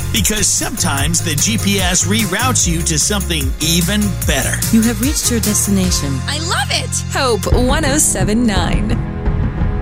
Because sometimes the GPS reroutes you to something even better. You have reached your destination. I love it. Hope 107.9.